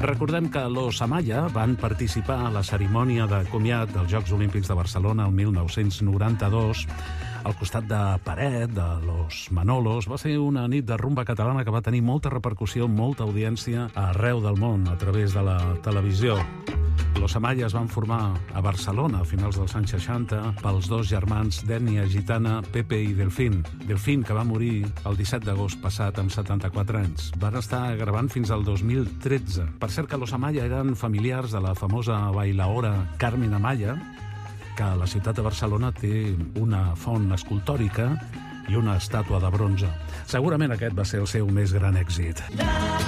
Recordem que los Amaya van participar a la cerimònia de comiat dels Jocs Olímpics de Barcelona el 1992 al costat de Peret, de Los Manolos. Va ser una nit de rumba catalana que va tenir molta repercussió, molta audiència arreu del món a través de la televisió. Los Amaya es van formar a Barcelona a finals dels anys 60 pels dos germans d'ètnia gitana, Pepe i Delfín. Delfín, que va morir el 17 d'agost passat amb 74 anys. Van estar gravant fins al 2013. Per cert que Los Amaya eren familiars de la famosa bailaora Carmen Amaya, que a la ciutat de Barcelona té una font escultòrica i una estàtua de bronze. Segurament aquest va ser el seu més gran èxit.